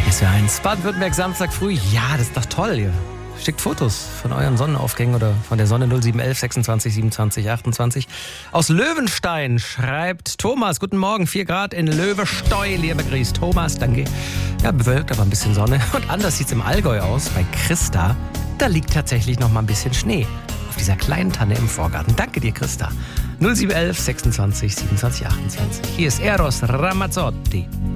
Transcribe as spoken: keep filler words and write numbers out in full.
S W R eins, Baden-Württemberg, Samstag früh. Ja, das ist doch toll hier. Schickt Fotos von euren Sonnenaufgängen oder von der Sonne. Null sieben eins elf sechsundzwanzig siebenundzwanzig achtundzwanzig. Aus Löwenstein schreibt Thomas, guten Morgen, vier Grad in Löwesteu. Lieber Grüß, Thomas, danke. Ja, bewölkt, aber ein bisschen Sonne. Und anders sieht es im Allgäu aus, bei Christa. Da liegt tatsächlich noch mal ein bisschen Schnee auf dieser kleinen Tanne im Vorgarten. Danke dir, Christa. null sieben eins elf sechsundzwanzig siebenundzwanzig achtundzwanzig. Hier ist Eros Ramazzotti.